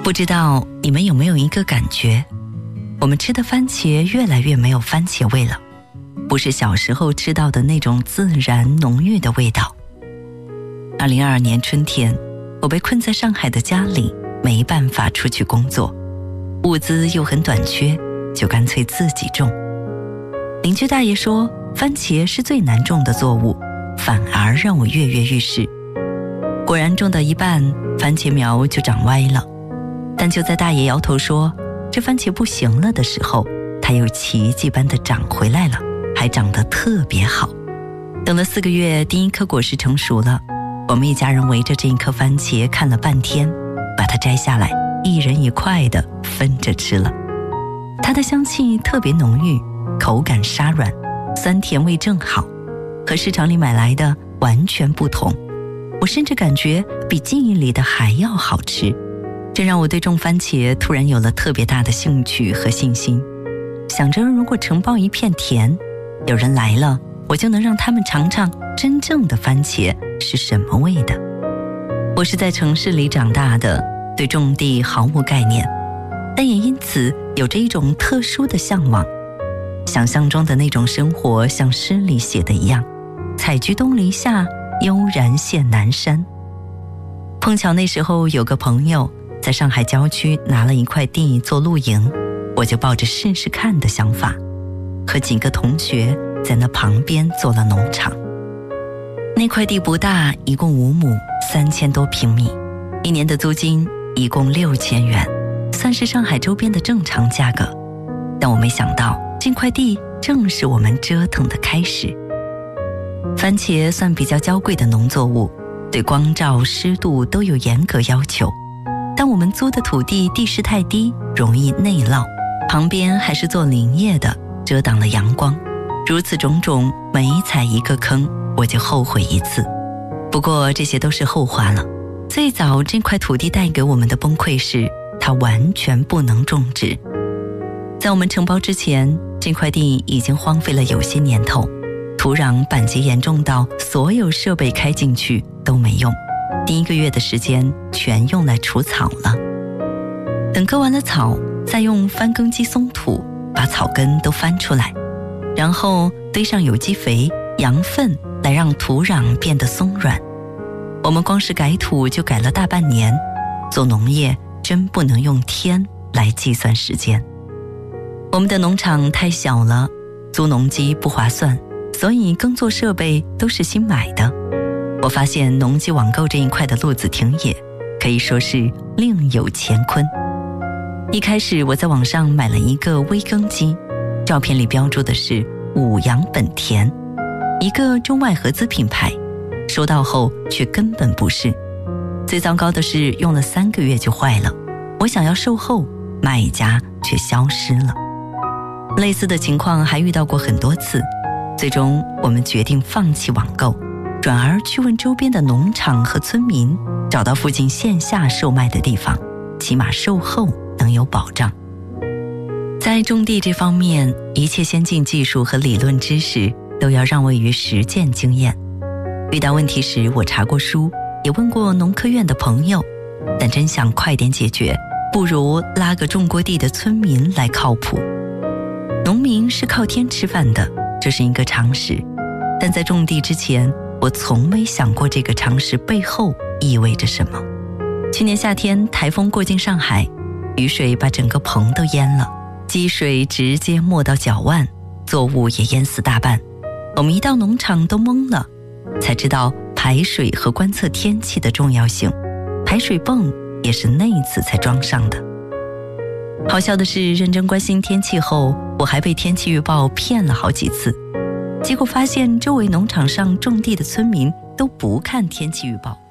不知道你们有没有一个感觉，我们吃的番茄越来越没有番茄味了，不是小时候吃到的那种自然浓郁的味道。2022年春天，我被困在上海的家里，没办法出去工作，物资又很短缺，就干脆自己种。邻居大爷说，番茄是最难种的作物，反而让我跃跃欲试。果然种到一半，番茄苗就长歪了。但就在大爷摇头说这番茄不行了的时候，它又奇迹般的长回来了，还长得特别好。等了4个月，第一颗果实成熟了，我们一家人围着这一颗番茄看了半天，把它摘下来，一人一块的分着吃了。它的香气特别浓郁，口感沙软，酸甜味正好，和市场里买来的完全不同。我甚至感觉比记忆里的还要好吃，这让我对种番茄突然有了特别大的兴趣和信心。想着如果承包一片田，有人来了，我就能让他们尝尝真正的番茄是什么味的。我是在城市里长大的，对种地毫无概念，但也因此有着一种特殊的向往。想象中的那种生活像诗里写的一样，采菊东篱下，悠然见南山。碰巧那时候有个朋友在上海郊区拿了一块地做露营，我就抱着试试看的想法，和几个同学在那旁边做了农场。那块地不大，一共5亩，3000多平米，1年的租金一共6000元，算是上海周边的正常价格。但我没想到，这块地正是我们折腾的开始。番茄算比较娇贵的农作物，对光照、湿度都有严格要求。但我们租的土地地势太低，容易内涝，旁边还是做林业的，遮挡了阳光。如此种种，每踩一个坑，我就后悔一次。不过这些都是后话了。最早这块土地带给我们的崩溃是，它完全不能种植。在我们承包之前，这块地已经荒废了有些年头，土壤板结严重到所有设备开进去都没用，第1个月的时间全用来除草了。等割完了草，再用翻耕机松土，把草根都翻出来，然后堆上有机肥、羊粪，来让土壤变得松软。我们光是改土就改了大半年，做农业真不能用天来计算时间。我们的农场太小了，租农机不划算，所以耕作设备都是新买的。我发现农机网购这一块的路子挺野，可以说是另有乾坤。一开始我在网上买了一个微耕机，照片里标注的是5羊本田，一个中外合资品牌，收到后却根本不是。最糟糕的是用了3个月就坏了，我想要售后，卖家却消失了。类似的情况还遇到过很多次，最终我们决定放弃网购，转而去问周边的农场和村民，找到附近线下售卖的地方，起码售后能有保障。在种地这方面，一切先进技术和理论知识都要让位于实践经验。遇到问题时，我查过书，也问过农科院的朋友，但真想快点解决，不如拉个种过地的村民来靠谱。农民是靠天吃饭的，这是一个常识，但在种地之前，我从没想过这个常识背后意味着什么。去年夏天，台风过境上海，雨水把整个棚都淹了，积水直接没到脚腕，作物也淹死大半。我们一到农场都懵了，才知道排水和观测天气的重要性。排水泵也是那一次才装上的。好笑的是，认真关心天气后，我还被天气预报骗了好几次。结果发现周围农场上种地的村民都不看天气预报。